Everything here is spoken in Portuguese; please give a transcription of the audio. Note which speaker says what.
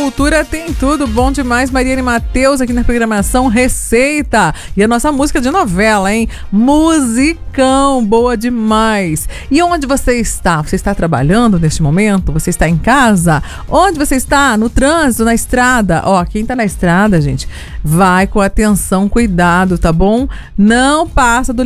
Speaker 1: Cultura tem tudo, bom demais. Mariane Matheus aqui na programação Receita. E a nossa música de novela, hein? Musicão, boa demais. E onde você está? Você está trabalhando neste momento? Você está em casa? Onde você está? No trânsito, na estrada? Ó, quem tá na estrada, gente, vai com atenção, cuidado, tá bom? Não passa do